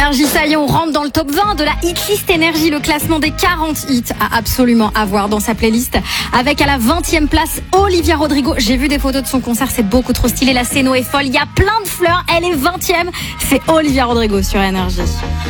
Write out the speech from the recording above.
Énergie, ça y est, on rentre dans le top 20 de la hitlist Énergie, le classement des 40 hits à absolument avoir dans sa playlist. Avec à la 20e place, Olivia Rodrigo. J'ai vu des photos de son concert, c'est beaucoup trop stylé. La scéno est folle, il y a plein de fleurs. Elle est 20e. C'est Olivia Rodrigo sur Énergie.